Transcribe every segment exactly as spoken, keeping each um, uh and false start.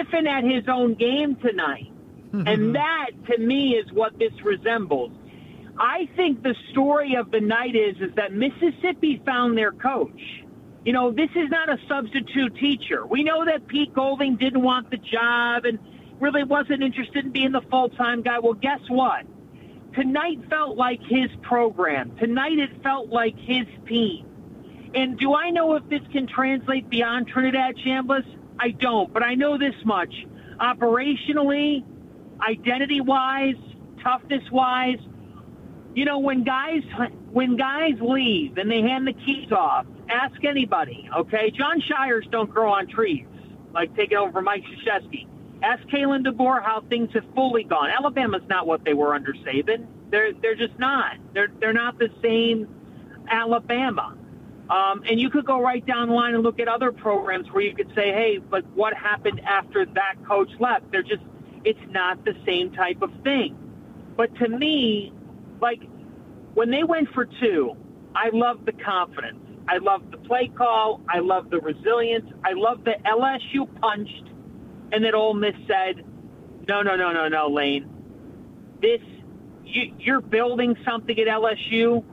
Kiffin at his own game tonight. And that, to me, is what this resembles. I think the story of the night is, is that Mississippi found their coach. You know, this is not a substitute teacher. We know that Pete Golding didn't want the job and really wasn't interested in being the full-time guy. Well, guess what? Tonight felt like his program. Tonight it felt like his team. And do I know if this can translate beyond Trinidad Chambliss? I don't, but I know this much. Operationally, identity-wise, toughness-wise, you know, when guys when guys leave and they hand the keys off, ask anybody, okay? John Shires don't grow on trees, like taking over Mike Krzyzewski. Ask Kalen DeBoer how things have fully gone. Alabama's not what they were under Saban. They're they're just not. They're they're not the same Alabama. Um, and you could go right down the line and look at other programs where you could say, hey, but what happened after that coach left? They're just, it's not the same type of thing. But to me, like, when they went for two, I loved the confidence. I loved the play call. I loved the resilience. I loved that L S U punched and that Ole Miss said, no, no, no, no, no, Lane. This, you, you're building something at L S U.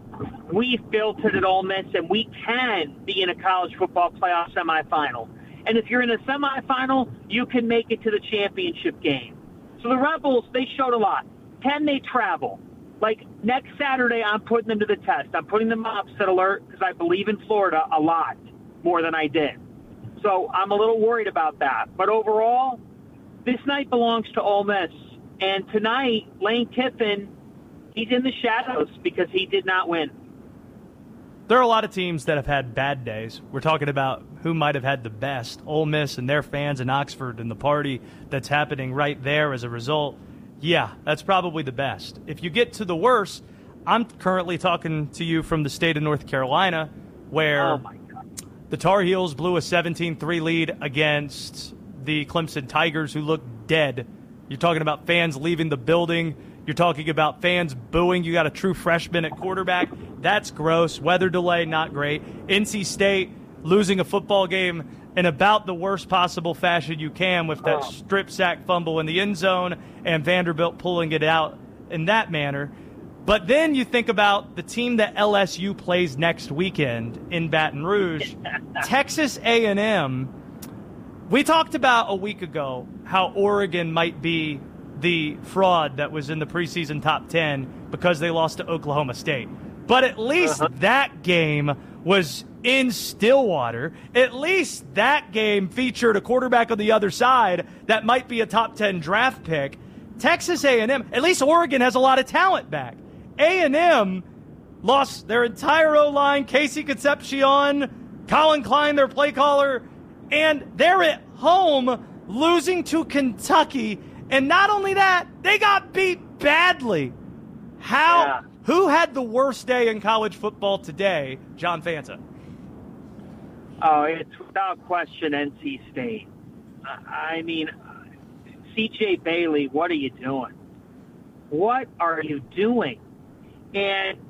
We've built it at Ole Miss, and we can be in a college football playoff semifinal. And if you're in a semifinal, you can make it to the championship game. So the Rebels, they showed a lot. Can they travel? Like, next Saturday, I'm putting them to the test. I'm putting them on upset alert because I believe in Florida a lot more than I did. So I'm a little worried about that. But overall, this night belongs to Ole Miss. And tonight, Lane Kiffin, he's in the shadows because he did not win. There are a lot of teams that have had bad days. We're talking about who might have had the best. Ole Miss and their fans in Oxford and the party that's happening right there as a result. Yeah, that's probably the best. If you get to the worst, I'm currently talking to you from the state of North Carolina, where oh my God. the Tar Heels blew a seventeen three lead against the Clemson Tigers, who looked dead. You're talking about fans leaving the building. You're talking about fans booing. You got a true freshman at quarterback. That's gross. Weather delay, not great. N C State losing a football game in about the worst possible fashion you can with that oh. strip sack fumble in the end zone and Vanderbilt pulling it out in that manner. But then you think about the team that L S U plays next weekend in Baton Rouge, Texas A and M. We talked about a week ago how Oregon might be the fraud that was in the preseason top ten because they lost to Oklahoma State. But at least uh-huh. that game was in Stillwater. At least that game featured a quarterback on the other side that might be a top ten draft pick. Texas A and M, at least Oregon has a lot of talent back. A and M lost their entire O-line, Casey Concepcion, Colin Klein, their play caller, and they're at home losing to Kentucky. And not only that, they got beat badly. How? Yeah. Who had the worst day in college football today? John Fanta. Oh, it's without question N C State. I mean, C J Bailey, what are you doing? What are you doing? And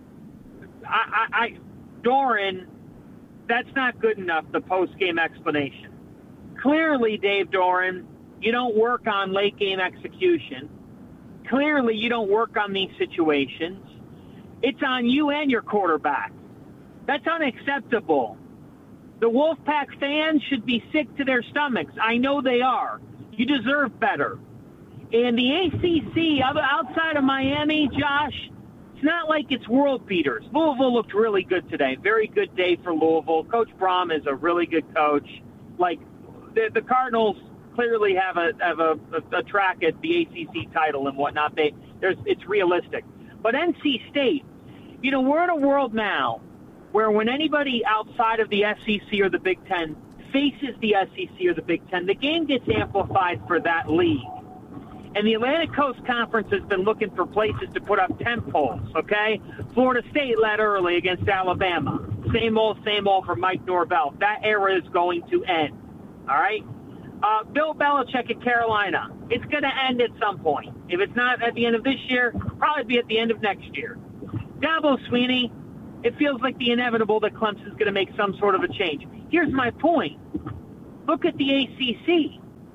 I, I, I Doran, that's not good enough, the post-game explanation. Clearly, Dave Doran, you don't work on late-game execution. Clearly, you don't work on these situations. It's on you and your quarterback. That's unacceptable. The Wolfpack fans should be sick to their stomachs. I know they are. You deserve better. And the A C C, outside of Miami, Josh, it's not like it's world beaters. Louisville looked really good today. Very good day for Louisville. Coach Braum is a really good coach. Like, the, the Cardinals clearly have a have a, a, a track at the A C C title and whatnot. They there's it's realistic. But N C State, you know, we're in a world now where when anybody outside of the S E C or the Big Ten faces the S E C or the Big Ten, the game gets amplified for that league. And the Atlantic Coast Conference has been looking for places to put up tent poles, okay? Florida State led early against Alabama. Same old, same old for Mike Norvell. That era is going to end, all right? Uh, Bill Belichick at Carolina. It's going to end at some point. If it's not at the end of this year, probably be at the end of next year. Dabo Swinney, it feels like the inevitable that Clemson's going to make some sort of a change. Here's my point. Look at the A C C.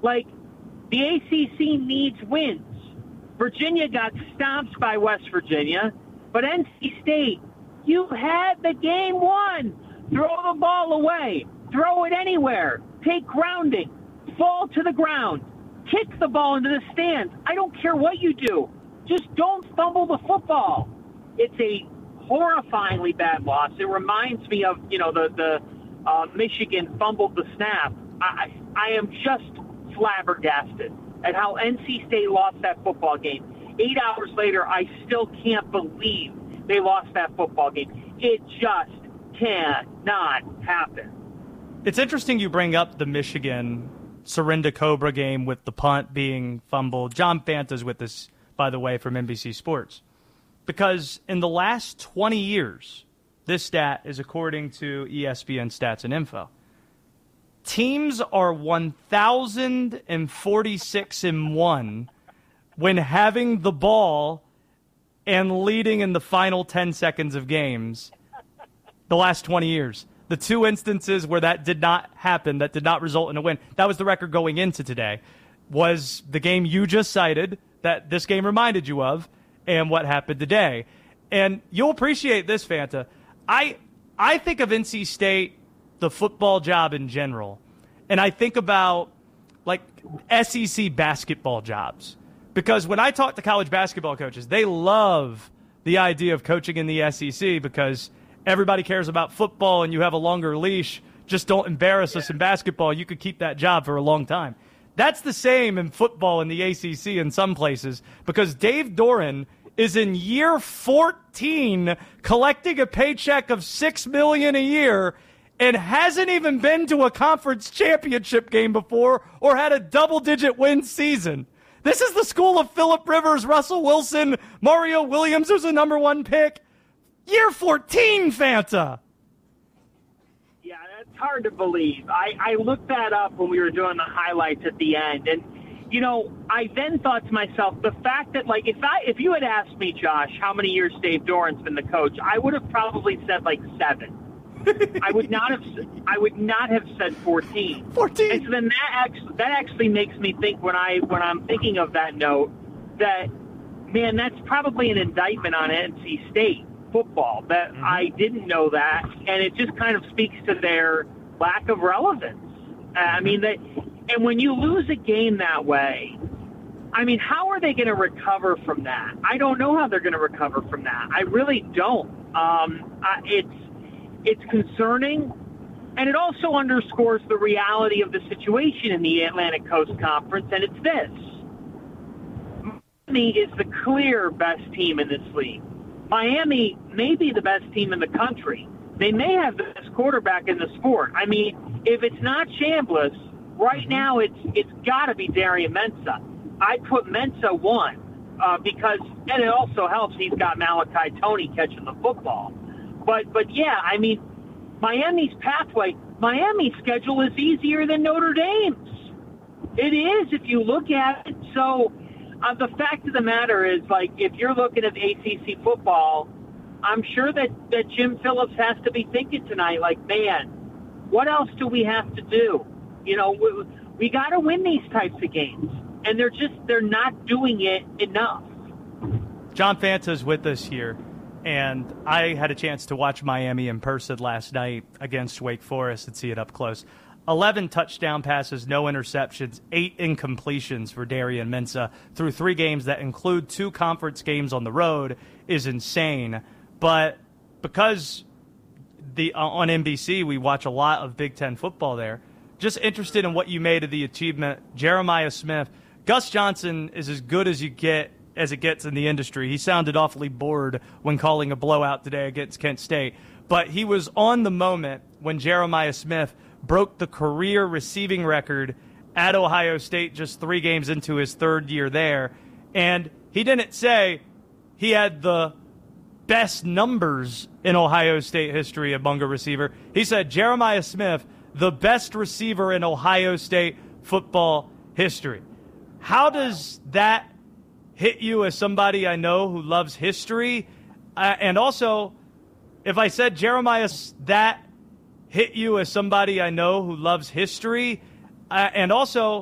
Like, the A C C needs wins. Virginia got stomped by West Virginia, but N C State, you had the game won. Throw the ball away. Throw it anywhere. Take grounding. Fall to the ground. Kick the ball into the stands. I don't care what you do. Just don't fumble the football. It's a horrifyingly bad loss. It reminds me of, you know, the, the uh, Michigan fumbled the snap. I, I am just flabbergasted at how N C State lost that football game. Eight hours later, I still can't believe they lost that football game. It just cannot happen. It's interesting you bring up the Michigan Serinda Cobra game with the punt being fumbled. John Fanta's with us, by the way, from N B C Sports. Because in the last twenty years, this stat is according to E S P N Stats and Info, teams are one thousand forty-six and one when having the ball and leading in the final ten seconds of games the last twenty years. The two instances where that did not happen, that did not result in a win, that was the record going into today, was the game you just cited, that this game reminded you of, and what happened today. And you'll appreciate this, Fanta. I I think of N C State, the football job in general, and I think about, like, S E C basketball jobs. Because when I talk to college basketball coaches, they love the idea of coaching in the S E C because everybody cares about football and you have a longer leash. Just don't embarrass us in basketball. You could keep that job for a long time. That's the same in football in the A C C in some places because Dave Doran is in year fourteen collecting a paycheck of six million dollars a year and hasn't even been to a conference championship game before or had a double-digit win season. This is the school of Phillip Rivers, Russell Wilson, Mario Williams, who's a number one pick. Year fourteen, Fanta. Yeah, that's hard to believe. I, I looked that up when we were doing the highlights at the end, and, you know, I then thought to myself, the fact that, like, if I if you had asked me, Josh, how many years Dave Doran's been the coach, I would have probably said, like, seven. I would not have I would not have said fourteen. fourteen. And so then that actually, that actually makes me think when, I, when I'm thinking of that note that, man, that's probably an indictment on N C State football, that mm-hmm. I didn't know that, and it just kind of speaks to their lack of relevance. Uh, I mean, they, and when you lose a game that way, I mean, how are they going to recover from that? I don't know how they're going to recover from that. I really don't. Um, I, it's it's concerning, and it also underscores the reality of the situation in the Atlantic Coast Conference, and it's this. Miami is the clear best team in this league. Miami may be the best team in the country. They may have the best quarterback in the sport. I mean, if it's not Chambliss, right now it's it's got to be Darian Mensah. I put Mensah one uh, because, and it also helps he's got Malachi Toney catching the football. But but yeah, I mean, Miami's pathway, Miami's schedule is easier than Notre Dame's. It is if you look at it. So. Uh, the fact of the matter is, like, if you're looking at A C C football, I'm sure that, that Jim Phillips has to be thinking tonight, like, man, what else do we have to do? You know, we, we got to win these types of games, and they're just they're not doing it enough. John Fanta's with us here, and I had a chance to watch Miami in person last night against Wake Forest and see it up close. eleven touchdown passes, no interceptions, eight incompletions for Darian Mensah through three games that include two conference games on the road is insane. But because the uh, on N B C we watch a lot of Big Ten football there, just interested in what you made of the achievement. Jeremiah Smith, Gus Johnson is as good as you get as it gets in the industry. He sounded awfully bored when calling a blowout today against Kent State. But he was on the moment when Jeremiah Smith broke the career receiving record at Ohio State just three games into his third year there. And he didn't say he had the best numbers in Ohio State history among a receiver. He said Jeremiah Smith, the best receiver in Ohio State football history. How does that hit you as somebody I know who loves history? Uh, and also, if I said Jeremiah, that hit you as somebody I know who loves history? Uh, and also,